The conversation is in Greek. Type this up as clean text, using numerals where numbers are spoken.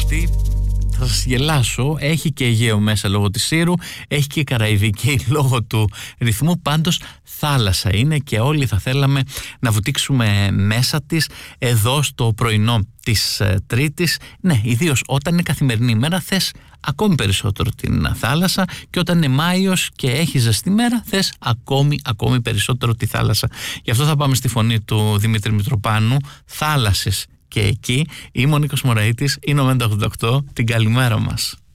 αυτή θα σας γελάσω, έχει και Αιγαίο μέσα λόγω της Σύρου, έχει και Καραϊβική λόγω του ρυθμού, πάντως θάλασσα είναι και όλοι θα θέλαμε να βουτήξουμε μέσα της εδώ στο πρωινό της Τρίτης. Ναι, ιδίως όταν είναι καθημερινή ημέρα θες ακόμη περισσότερο την θάλασσα, και όταν είναι Μάιος και έχει ζεστή μέρα θες ακόμη περισσότερο τη θάλασσα. Γι' αυτό θα πάμε στη φωνή του Δημήτρη Μητροπάνου, θάλασσες και εκεί. Είμαι ο Νίκος Μωραΐτης, είναι ο Μέντα 88. Την καλημέρα μας.